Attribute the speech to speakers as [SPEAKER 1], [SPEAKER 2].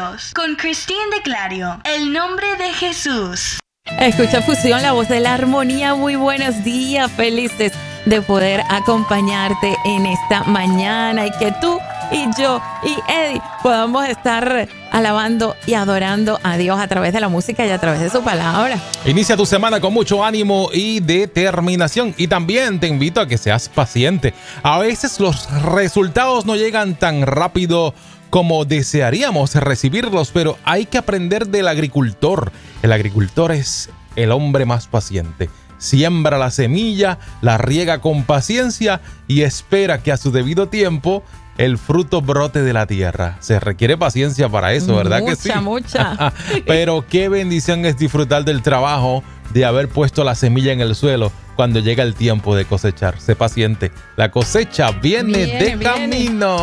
[SPEAKER 1] Dios con Christine de Clario. El nombre de Jesús.
[SPEAKER 2] Escucha Fusión, la voz de la armonía. Muy buenos días, felices de poder acompañarte en esta mañana y que tú y yo y Eddie podamos estar alabando y adorando a Dios a través de la música y a través de su palabra.
[SPEAKER 3] Inicia tu semana con mucho ánimo y determinación, y también te invito a que seas paciente. A veces los resultados no llegan tan rápido como desearíamos recibirlos, pero hay que aprender del agricultor. El agricultor es el hombre más paciente. Siembra la semilla, la riega con paciencia y espera que a su debido tiempo el fruto brote de la tierra. Se requiere paciencia para eso, ¿verdad que sí?
[SPEAKER 2] Mucha.
[SPEAKER 3] Pero qué bendición es disfrutar del trabajo de haber puesto la semilla en el suelo cuando llega el tiempo de cosechar. Sé paciente. La cosecha viene de camino.